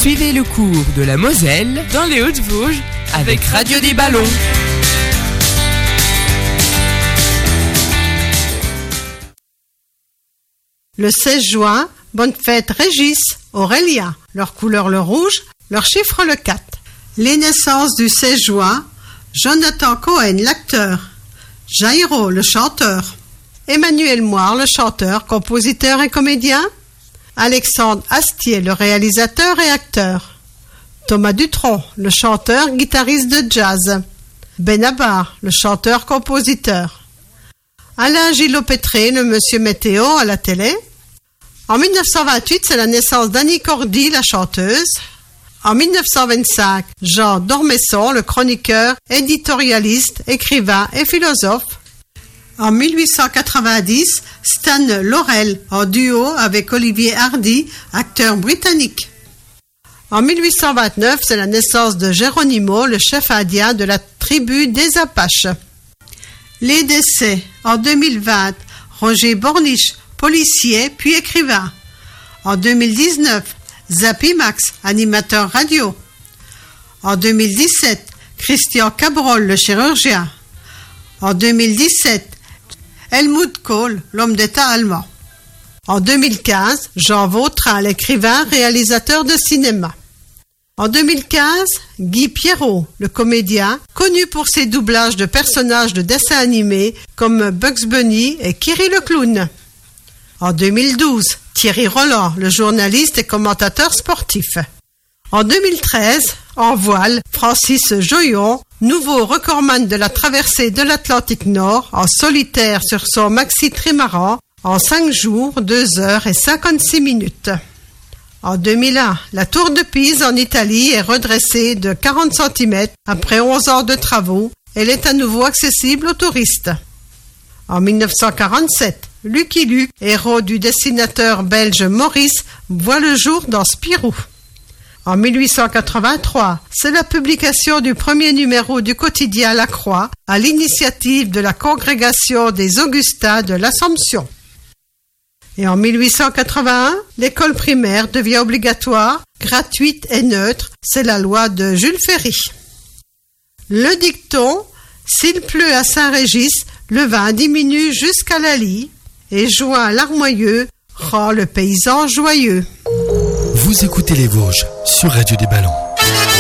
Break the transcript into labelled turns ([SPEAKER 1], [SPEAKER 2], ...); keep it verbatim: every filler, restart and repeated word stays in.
[SPEAKER 1] Suivez le cours de la Moselle dans les Hauts-de-Vosges avec Radio des Ballons.
[SPEAKER 2] Le seize juin, bonne fête Régis, Aurélia, leur couleur le rouge, leur chiffre le quatre. Les naissances du seize juin, Jonathan Cohen, l'acteur, Jairo, le chanteur, Emmanuel Moire, le chanteur, compositeur et comédien, Alexandre Astier, le réalisateur et acteur, Thomas Dutronc, le chanteur, guitariste de jazz, Benabar, le chanteur-compositeur, Alain Gillot-Pétré, le monsieur météo à la télé. En mille neuf cent vingt-huit, c'est la naissance d'Annie Cordy, la chanteuse. En mille neuf cent vingt-cinq, Jean d'Ormesson, le chroniqueur, éditorialiste, écrivain et philosophe. En mille huit cent quatre-vingt-dix, Stan Laurel, en duo avec Olivier Hardy, acteur britannique. En mille huit cent vingt-neuf, c'est la naissance de Geronimo, le chef indien de la tribu des Apaches. Les décès. En deux mille vingt, Roger Borniche, policier puis écrivain. En deux mille dix-neuf, Zappy Max, animateur radio. En deux mille dix-sept, Christian Cabrol, le chirurgien. En deux mille dix-sept, Helmut Kohl, l'homme d'État allemand. En deux mille quinze, Jean Vautrin, l'écrivain, réalisateur de cinéma. En deux mille quinze, Guy Pierrot, le comédien, connu pour ses doublages de personnages de dessins animés comme Bugs Bunny et Kiri le clown. En deux mille douze, Thierry Roland, le journaliste et commentateur sportif. En deux mille treize, en voile, Francis Joyon, nouveau recordman de la traversée de l'Atlantique Nord, en solitaire sur son maxi trimaran, en cinq jours, deux heures et cinquante-six minutes. En deux mille un, la tour de Pise en Italie est redressée de quarante centimètres après onze ans de travaux. Elle est à nouveau accessible aux touristes. En mille neuf cent quarante-sept, Lucky Luke, héros du dessinateur belge Maurice, voit le jour dans Spirou. En mille huit cent quatre-vingt-trois, c'est la publication du premier numéro du quotidien La Croix à l'initiative de la congrégation des Augustins de l'Assomption. Et en mille huit cent quatre-vingt-un, l'école primaire devient obligatoire, gratuite et neutre. C'est la loi de Jules Ferry. Le dicton « S'il pleut à Saint-Régis, le vin diminue jusqu'à la lie, et joint larmoyeux rend le paysan joyeux. »
[SPEAKER 3] Vous écoutez les Vosges sur Radio des Ballons.